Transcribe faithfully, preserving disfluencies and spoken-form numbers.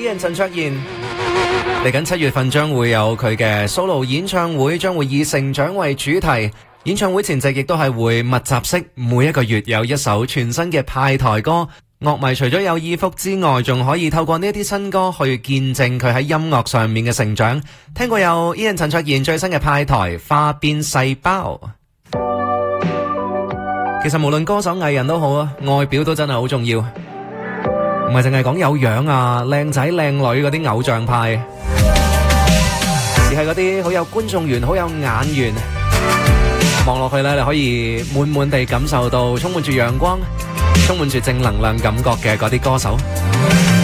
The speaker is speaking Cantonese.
Ian 陳卓賢。嚟緊七月份將會有佢嘅 solo 演唱會，將會以成長為主題。演唱會前夕亦都係會密集式，每一個月有一首全新嘅派台歌。樂迷除咗有耳福之外，仲可以透過呢一啲新歌去見證佢喺音樂上面嘅成長。聽過有 Ian 陳卓賢最新嘅派台《花邊細胞》。其實無論歌手藝人都好啊，外表都真係好重要，唔係淨係講有樣啊、靚仔靚女嗰啲偶像派，而係嗰啲好有觀眾緣、好有眼緣，望落去咧，你可以滿滿地感受到充滿住陽光、充滿住正能量感覺嘅嗰啲歌手。